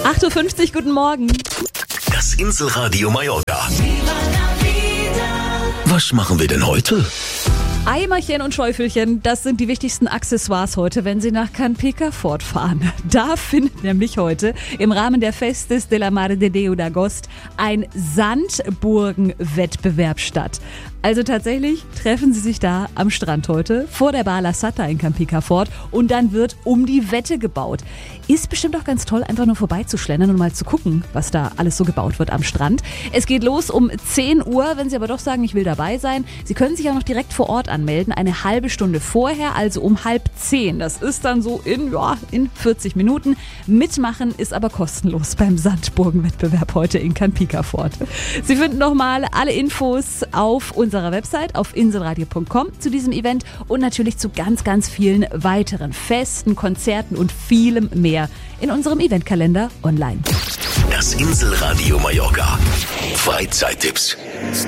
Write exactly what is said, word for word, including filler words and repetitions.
acht Uhr fünfzig, guten Morgen. Das Inselradio Mallorca. Was machen wir denn heute? Eimerchen und Schäufelchen, das sind die wichtigsten Accessoires heute, wenn Sie nach Can Picafort fahren. Da findet nämlich heute im Rahmen der Festes de la Mare de Déu d'Agost ein Sandburgen-Wettbewerb statt. Also tatsächlich treffen Sie sich da am Strand heute vor der Bar La Sata in Can Picafort und dann wird um die Wette gebaut. Ist bestimmt auch ganz toll, einfach nur vorbeizuschlendern und mal zu gucken, was da alles so gebaut wird am Strand. Es geht los um zehn Uhr, wenn Sie aber doch sagen, ich will dabei sein. Sie können sich auch noch direkt vor Ort anmelden, eine halbe Stunde vorher, also um halb zehn. Das ist dann so in, ja, in vierzig Minuten. Mitmachen ist aber kostenlos beim Sandburgen-Wettbewerb heute in Can Picafort. Sie finden nochmal alle Infos auf unserer Website auf inselradio punkt com zu diesem Event und natürlich zu ganz, ganz vielen weiteren Festen, Konzerten und vielem mehr in unserem Eventkalender online. Das Inselradio Mallorca. Freizeittipps.